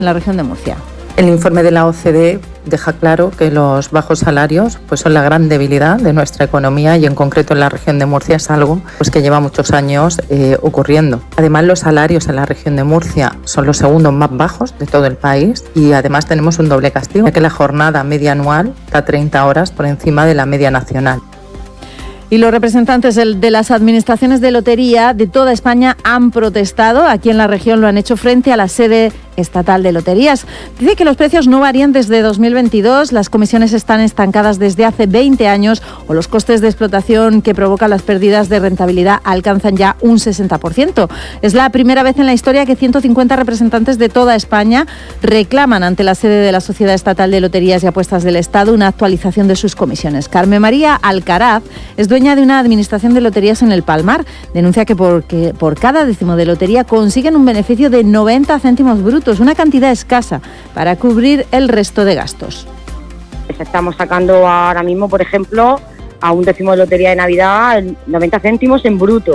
en la región de Murcia. El informe de la OCDE deja claro que los bajos salarios son la gran debilidad de nuestra economía y en concreto en la región de Murcia es algo que lleva muchos años ocurriendo. Además, los salarios en la región de Murcia son los segundos más bajos de todo el país y además tenemos un doble castigo, ya que la jornada media anual está 30 horas por encima de la media nacional. Y los representantes de las administraciones de lotería de toda España han protestado. Aquí en la región lo han hecho frente a la sede estatal de loterías. Dice que los precios no varían desde 2022, las comisiones están estancadas desde hace 20 años o los costes de explotación que provocan las pérdidas de rentabilidad alcanzan ya un 60%. Es la primera vez en la historia que 150 representantes de toda España reclaman ante la sede de la Sociedad Estatal de Loterías y Apuestas del Estado una actualización de sus comisiones. Carmen María Alcaraz es dueña de una administración de loterías en el Palmar. Denuncia que por cada décimo de lotería consiguen un beneficio de 90 céntimos brutos, una cantidad escasa para cubrir el resto de gastos. Estamos sacando ahora mismo, por ejemplo, a un décimo de lotería de Navidad 90 céntimos en bruto.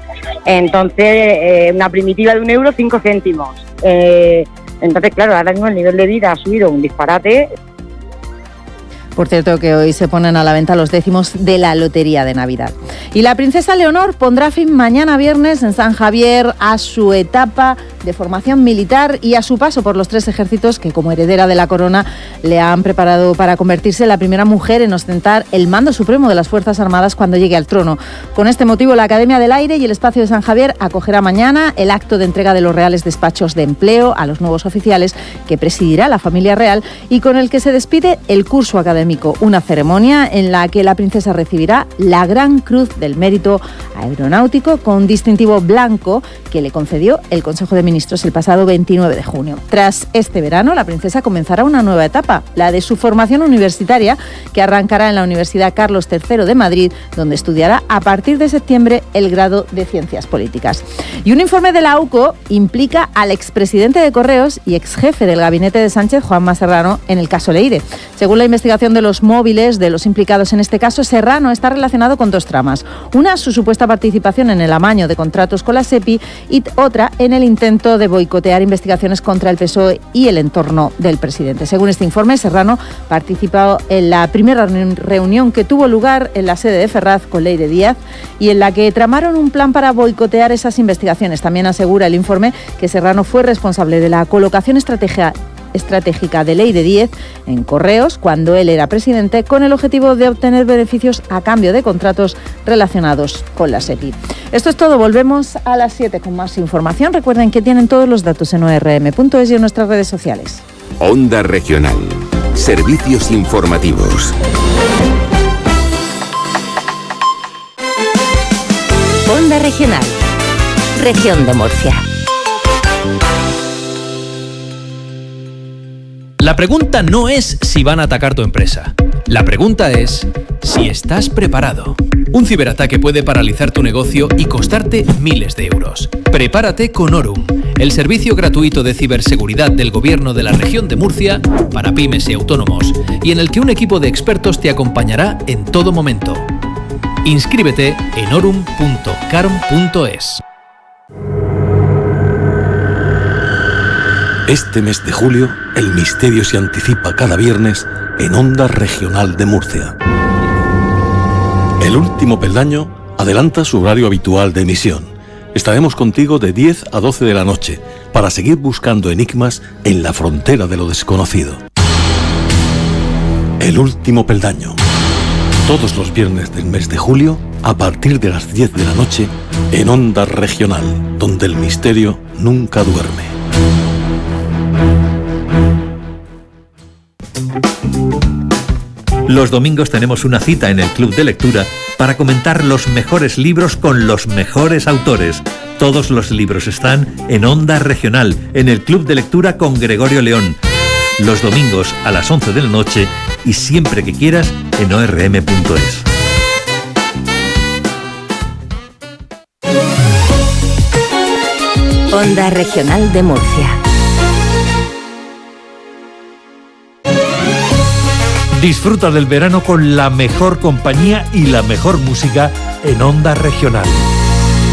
Entonces, una primitiva de 1 euro, 5 céntimos. Entonces, claro, ahora mismo el nivel de vida ha subido un disparate. Por cierto, que hoy se ponen a la venta los décimos de la Lotería de Navidad. Y la princesa Leonor pondrá fin mañana viernes en San Javier a su etapa de formación militar y a su paso por los 3 ejércitos que, como heredera de la corona, le han preparado para convertirse en la primera mujer en ostentar el mando supremo de las Fuerzas Armadas cuando llegue al trono. Con este motivo, la Academia del Aire y el Espacio de San Javier acogerá mañana el acto de entrega de los reales despachos de empleo a los nuevos oficiales que presidirá la familia real y con el que se despide el curso académico. Una ceremonia en la que la princesa recibirá la Gran Cruz del Mérito Aeronáutico con distintivo blanco que le concedió el Consejo de Ministros el pasado 29 de junio. Tras este verano, la princesa comenzará una nueva etapa, la de su formación universitaria, que arrancará en la Universidad Carlos III de Madrid, donde estudiará a partir de septiembre el grado de Ciencias Políticas. Y un informe de la AUCO implica al expresidente de Correos y exjefe del gabinete de Sánchez, Juanma Serrano, en el caso Leire. Según la investigación de los móviles de los implicados en este caso, Serrano está relacionado con 2 tramas. Una, su supuesta participación en el amaño de contratos con la SEPI y otra, en el intento de boicotear investigaciones contra el PSOE y el entorno del presidente. Según este informe, Serrano participó en la primera reunión que tuvo lugar en la sede de Ferraz con Leire Díaz y en la que tramaron un plan para boicotear esas investigaciones. También asegura el informe que Serrano fue responsable de la colocación estratégica de Leire Díaz en Correos cuando él era presidente con el objetivo de obtener beneficios a cambio de contratos relacionados con la SEPI. Esto es todo, volvemos a las 7 con más información. Recuerden que tienen todos los datos en orm.es y en nuestras redes sociales. Onda Regional. Servicios informativos. Onda Regional. Región de Murcia. La pregunta no es si van a atacar tu empresa. La pregunta es si estás preparado. Un ciberataque puede paralizar tu negocio y costarte miles de euros. Prepárate con Orum, el servicio gratuito de ciberseguridad del Gobierno de la Región de Murcia para pymes y autónomos, y en el que un equipo de expertos te acompañará en todo momento. Inscríbete en orum.carm.es. Este mes de julio, el misterio se anticipa cada viernes en Onda Regional de Murcia. El último peldaño adelanta su horario habitual de emisión. Estaremos contigo de 10 a 12 de la noche para seguir buscando enigmas en la frontera de lo desconocido. El último peldaño. Todos los viernes del mes de julio, a partir de las 10 de la noche, en Onda Regional, donde el misterio nunca duerme. Los domingos tenemos una cita en el Club de Lectura para comentar los mejores libros con los mejores autores. Todos los libros están en Onda Regional, en el Club de Lectura con Gregorio León. Los domingos a las 11 de la noche y siempre que quieras en orm.es. Onda Regional de Murcia. Disfruta del verano con la mejor compañía y la mejor música en Onda Regional.